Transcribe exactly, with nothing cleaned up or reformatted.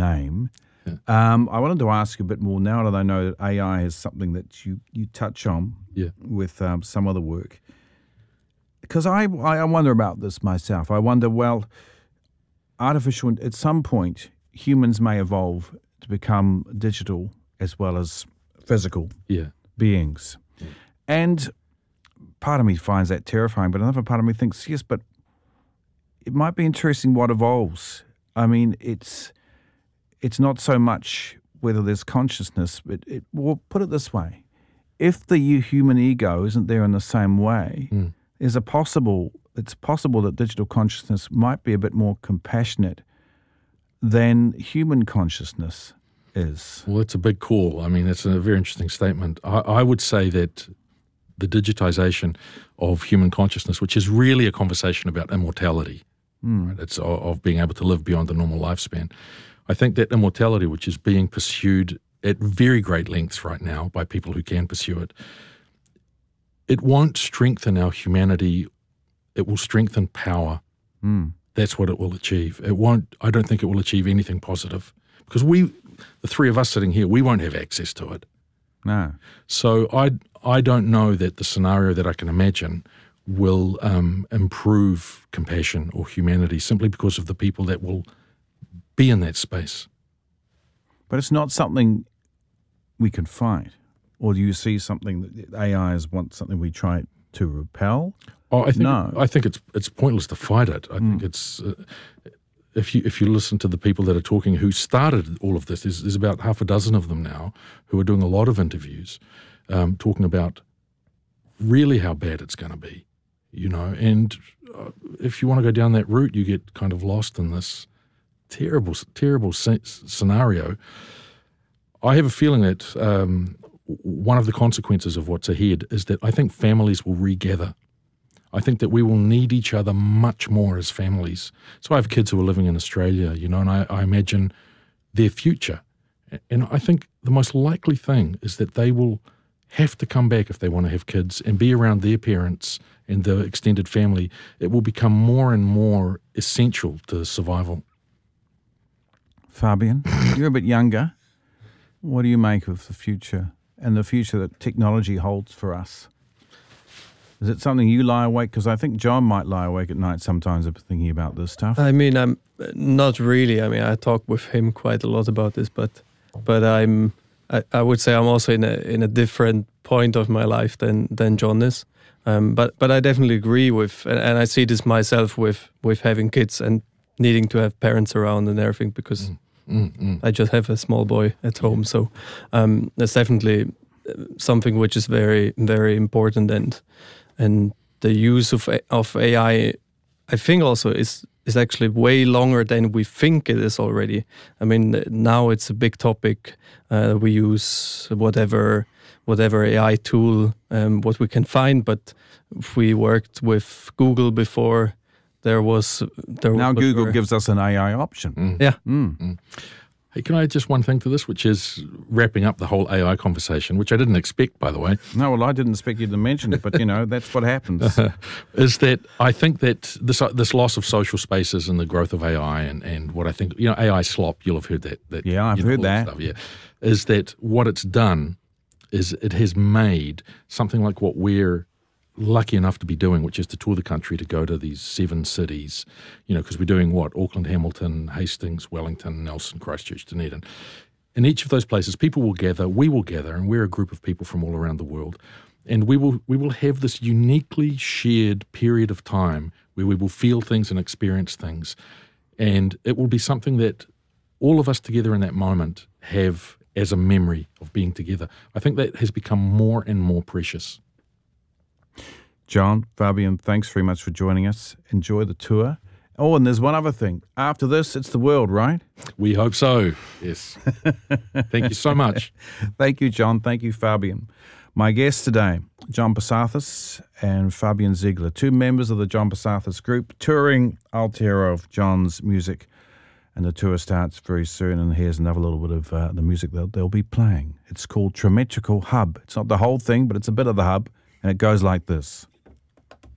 name. Yeah. Um, I wanted to ask you a bit more now that I know that A I is something that you, you touch on Yeah. with um, some other work. Because I, I wonder about this myself. I wonder, well, artificial, at some point, humans may evolve to become digital as well as physical Yeah. beings. Yeah. And part of me finds that terrifying, but another part of me thinks, yes, but it might be interesting what evolves. I mean, it's it's not so much whether there's consciousness, but it, well, put it this way. If the human ego isn't there in the same way, Mm. there's a possible, it's possible that digital consciousness might be a bit more compassionate than human consciousness is. Well, it's a big call. I mean, it's a very interesting statement. I, I would say that the digitization of human consciousness, which is really a conversation about immortality, Mm. right? It's of, of being able to live beyond the normal lifespan. I think that immortality, which is being pursued at very great lengths right now by people who can pursue it, it won't strengthen our humanity. It will strengthen power. Mm. That's what it will achieve. It won't. I don't think it will achieve anything positive because we, the three of us sitting here, we won't have access to it. No. So I I don't know that the scenario that I can imagine will um, improve compassion or humanity simply because of the people that will be in that space. But it's not something we can fight. Or do you see something that A Is want something we try to repel? Oh, I think No. I think it's it's pointless to fight it. I think it's uh, if you if you listen to the people that are talking who started all of this, there's, there's about half a dozen of them now who are doing a lot of interviews, um, talking about really how bad it's going to be, you know. And uh, if you want to go down that route, you get kind of lost in this terrible, terrible s- scenario. I have a feeling that um, one of the consequences of what's ahead is that I think families will regather. I think that we will need each other much more as families. So I have kids who are living in Australia, you know, and I, I imagine their future. And I think the most likely thing is that they will have to come back if they want to have kids and be around their parents and the extended family. It will become more and more essential to survival. Fabian, you're a bit younger. What do you make of the future and the future that technology holds for us? Is it something you lie awake? Because I think John might lie awake at night sometimes thinking about this stuff. I mean, I'm not really. I mean, I talk with him quite a lot about this, but but I'm. I, I would say I'm also in a in a different point of my life than than John is. Um, but but I definitely agree with, and, and I see this myself with with having kids and needing to have parents around and everything because Mm, mm, mm. I just have a small boy at home. So um, that's definitely something which is very very important, and and the use of of A I, I think also is is actually way longer than we think it is already. I mean, now it's a big topic. Uh, we use whatever whatever A I tool, um, what we can find. But if we worked with Google before, there was there now was, Google there, gives us an A I option. Mm. yeah. Mm. Hey, can I add just one thing to this, which is wrapping up the whole A I conversation, which I didn't expect, by the way, No, well, I didn't expect you to mention it, but, you know, that's what happens. is that I think that this uh, this loss of social spaces and the growth of A I and, and what I think, you know, A I slop, you'll have heard that. that Yeah, I've you know, heard all that. Stuff, yeah, is that what it's done is it has made something like what we're lucky enough to be doing, which is to tour the country, to go to these seven cities, you know, because we're doing what? Auckland, Hamilton, Hastings, Wellington, Nelson, Christchurch, Dunedin. In each of those places, people will gather, we will gather, and we're a group of people from all around the world. And we will we will have this uniquely shared period of time where we will feel things and experience things. And it will be something that all of us together in that moment have as a memory of being together. I think that has become more and more precious. John, Fabian, thanks very much for joining us. Enjoy the tour. Oh, and there's one other thing. After this, it's the world, right? We hope so, yes. Thank you so much. Thank you, John. Thank you, Fabian. My guests today, John Pasathis and Fabian Ziegler, two members of the John Pasathis group, touring Aotearoa of John's music. And the tour starts very soon, and here's another little bit of uh, the music they'll, they'll be playing. It's called Trimetrical Hub. It's not the whole thing, but it's a bit of the hub, and it goes like this.